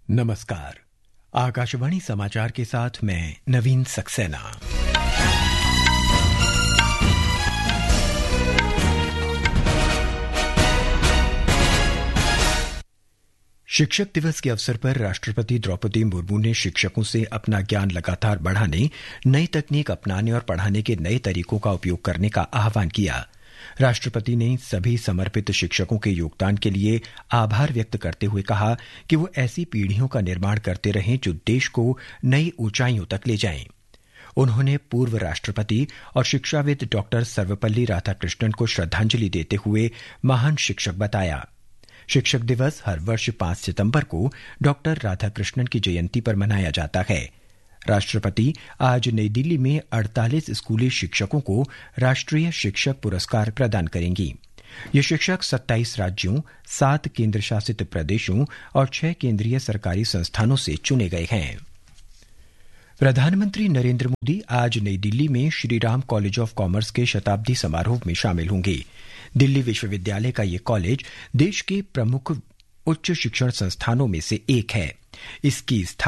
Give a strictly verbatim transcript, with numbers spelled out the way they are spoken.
नमस्कार। आकाशवाणी समाचार के साथ मैं नवीन सक्सेना। शिक्षक दिवस के अवसर पर राष्ट्रपति द्रौपदी मुर्मू ने शिक्षकों से अपना ज्ञान लगातार बढ़ाने, नई तकनीक अपनाने और पढ़ाने के नए तरीकों का उपयोग करने का आह्वान किया। राष्ट्रपति ने सभी समर्पित शिक्षकों के योगदान के लिए आभार व्यक्त करते हुए कहा कि वो ऐसी पीढ़ियों का निर्माण करते रहें जो देश को नई ऊंचाइयों तक ले जाएं। उन्होंने पूर्व राष्ट्रपति और शिक्षाविद डॉक्टर सर्वपल्ली राधाकृष्णन को श्रद्धांजलि देते हुए महान शिक्षक बताया। शिक्षक दिवस हर वर्ष पांच सितंबर को डॉक्टर राधाकृष्णन की जयंती पर मनाया जाता है। राष्ट्रपति आज नई दिल्ली में अड़तालीस स्कूली शिक्षकों को राष्ट्रीय शिक्षक पुरस्कार प्रदान करेंगी। ये शिक्षक सत्ताईस राज्यों, सात केंद्र शासित प्रदेशों और छह केंद्रीय सरकारी संस्थानों से चुने गए हैं। प्रधानमंत्री नरेंद्र मोदी आज नई दिल्ली में श्रीराम कॉलेज ऑफ कॉमर्स के शताब्दी समारोह में शामिल होंगे। दिल्ली विश्वविद्यालय का ये कॉलेज देश के प्रमुख उच्च शिक्षण संस्थानों में से एक है। इसकी